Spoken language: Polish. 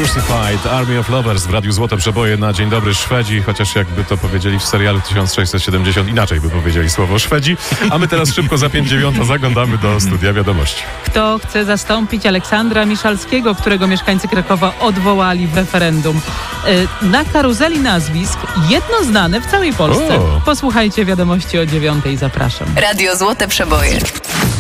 Crucified Army of Lovers w Radiu Złote Przeboje na Dzień Dobry Szwedzi, chociaż jakby to powiedzieli w serialu 1670, inaczej by powiedzieli słowo Szwedzi. A my teraz szybko za 5:09 zaglądamy do studia wiadomości. Kto chce zastąpić Aleksandra Miszalskiego, którego mieszkańcy Krakowa odwołali w referendum? Na karuzeli nazwisk jedno znane w całej Polsce. Posłuchajcie wiadomości o 9:00, zapraszam. Radio Złote Przeboje.